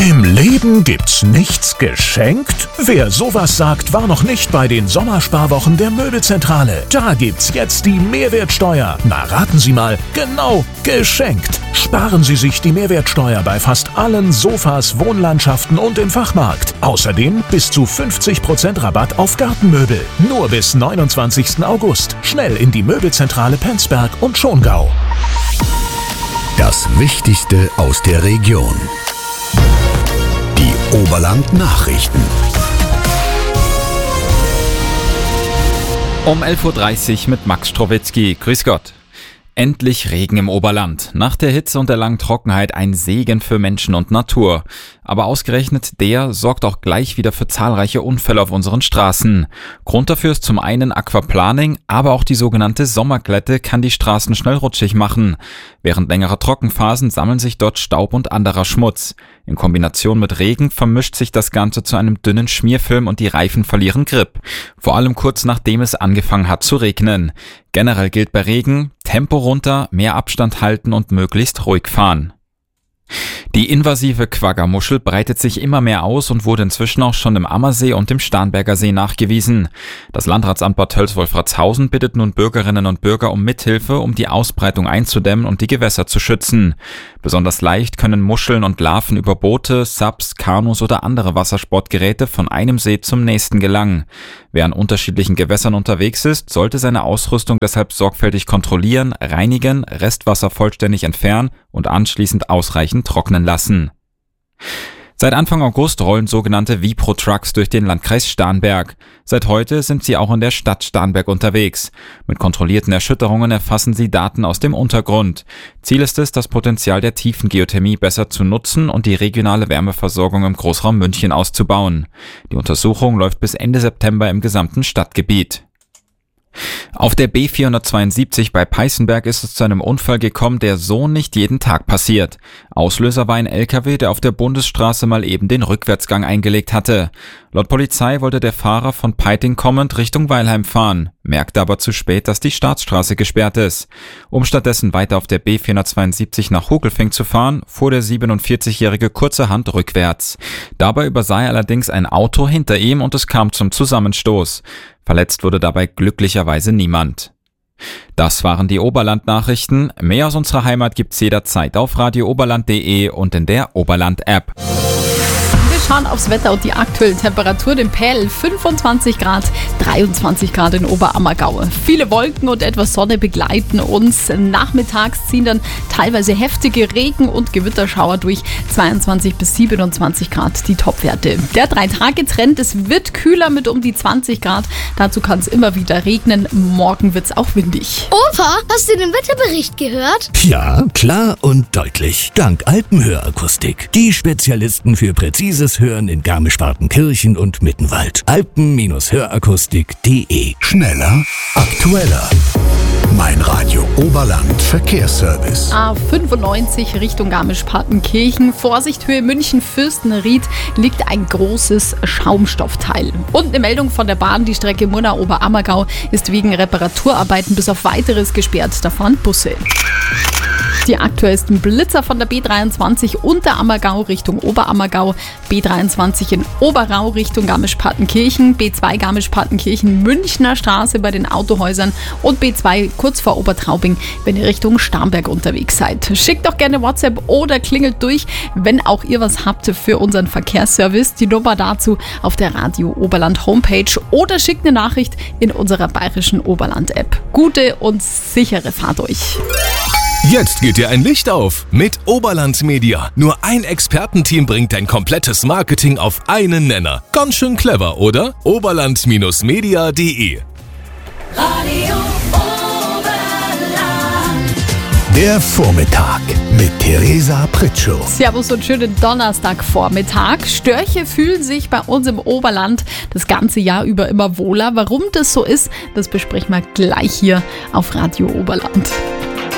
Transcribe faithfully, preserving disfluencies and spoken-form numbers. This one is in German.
Im Leben gibt's nichts geschenkt? Wer sowas sagt, war noch nicht bei den Sommersparwochen der Möbelzentrale. Da gibt's jetzt die Mehrwertsteuer. Na, raten Sie mal, genau, geschenkt. Sparen Sie sich die Mehrwertsteuer bei fast allen Sofas, Wohnlandschaften und im Fachmarkt. Außerdem bis zu fünfzig Prozent Rabatt auf Gartenmöbel. Nur bis neunundzwanzigsten August. Schnell in die Möbelzentrale Penzberg und Schongau. Das Wichtigste aus der Region. Die Oberland-Nachrichten. Um elf Uhr dreißig mit Max Strowitzki. Grüß Gott. Endlich Regen im Oberland. Nach der Hitze und der langen Trockenheit ein Segen für Menschen und Natur. Aber ausgerechnet der sorgt auch gleich wieder für zahlreiche Unfälle auf unseren Straßen. Grund dafür ist zum einen Aquaplaning, aber auch die sogenannte Sommerglätte kann die Straßen schnell rutschig machen. Während längerer Trockenphasen sammeln sich dort Staub und anderer Schmutz. In Kombination mit Regen vermischt sich das Ganze zu einem dünnen Schmierfilm und die Reifen verlieren Grip. Vor allem kurz nachdem es angefangen hat zu regnen. Generell gilt bei Regen: Tempo runter, mehr Abstand halten und möglichst ruhig fahren. Die invasive Quagga-Muschel breitet sich immer mehr aus und wurde inzwischen auch schon im Ammersee und im Starnberger See nachgewiesen. Das Landratsamt Bad Tölz-Wolfratshausen bittet nun Bürgerinnen und Bürger um Mithilfe, um die Ausbreitung einzudämmen und die Gewässer zu schützen. Besonders leicht können Muscheln und Larven über Boote, Subs, Kanus oder andere Wassersportgeräte von einem See zum nächsten gelangen. Wer an unterschiedlichen Gewässern unterwegs ist, sollte seine Ausrüstung deshalb sorgfältig kontrollieren, reinigen, Restwasser vollständig entfernen und anschließend ausreichend trocknen lassen. Seit Anfang August rollen sogenannte Vipro-Trucks durch den Landkreis Starnberg. Seit heute sind sie auch in der Stadt Starnberg unterwegs. Mit kontrollierten Erschütterungen erfassen sie Daten aus dem Untergrund. Ziel ist es, das Potenzial der Tiefengeothermie besser zu nutzen und die regionale Wärmeversorgung im Großraum München auszubauen. Die Untersuchung läuft bis Ende September im gesamten Stadtgebiet. Auf der B vierhundertzweiundsiebzig bei Peißenberg ist es zu einem Unfall gekommen, der so nicht jeden Tag passiert. Auslöser war ein L K W, der auf der Bundesstraße mal eben den Rückwärtsgang eingelegt hatte. Laut Polizei wollte der Fahrer von Peiting kommend Richtung Weilheim fahren, merkte aber zu spät, dass die Staatsstraße gesperrt ist. Um stattdessen weiter auf der B vierhundertzweiundsiebzig nach Hogelfing zu fahren, fuhr der siebenundvierzigjährige kurzerhand rückwärts. Dabei übersah er allerdings ein Auto hinter ihm und es kam zum Zusammenstoß. Verletzt wurde dabei glücklicherweise niemand. Das waren die Oberland-Nachrichten. Mehr aus unserer Heimat gibt's jederzeit auf radio oberland punkt de und in der Oberland-App. Wir schauen aufs Wetter und die aktuelle Temperatur. In Pähl fünfundzwanzig Grad, dreiundzwanzig Grad in Oberammergau. Viele Wolken und etwas Sonne begleiten uns. Nachmittags ziehen dann teilweise heftige Regen- und Gewitterschauer durch. zweiundzwanzig bis siebenundzwanzig Grad die Topwerte. Der Drei-Tage-Trend, es wird kühler mit um die zwanzig Grad. Dazu kann es immer wieder regnen. Morgen wird es auch windig. Opa, hast du den Wetterbericht gehört? Ja, klar und deutlich. Dank Alpenhörakustik. Die Spezialisten für präzises Hören in Garmisch-Partenkirchen und Mittenwald. alpen Hörakustik punkt de. Schneller, aktueller. Mein Radio Oberland Verkehrsservice. A fünfundneunzig Richtung Garmisch-Partenkirchen. Vorsicht, Höhe München-Fürstenried liegt ein großes Schaumstoffteil. Und eine Meldung von der Bahn, die Strecke Murnau-Oberammergau ist wegen Reparaturarbeiten bis auf Weiteres gesperrt. Da fahren Busse. Die aktuellsten Blitzer von der B dreiundzwanzig Unterammergau Richtung Oberammergau, B dreiundzwanzig in Oberau Richtung Garmisch-Partenkirchen, B zwei Garmisch-Partenkirchen Münchner Straße bei den Autohäusern und B zwei kurz vor Obertraubing, wenn ihr Richtung Starnberg unterwegs seid. Schickt doch gerne WhatsApp oder klingelt durch, wenn auch ihr was habt für unseren Verkehrsservice. Die Nummer dazu auf der Radio Oberland Homepage oder schickt eine Nachricht in unserer bayerischen Oberland-App. Gute und sichere Fahrt euch. Jetzt geht dir ein Licht auf mit Oberland Media. Nur ein Expertenteam bringt dein komplettes Marketing auf einen Nenner. Ganz schön clever, oder? oberland Media punkt de. Radio Oberland. Der Vormittag mit Theresa Pritschow. Servus und schönen Donnerstagvormittag. Störche fühlen sich bei uns im Oberland das ganze Jahr über immer wohler. Warum das so ist, das besprechen wir gleich hier auf Radio Oberland.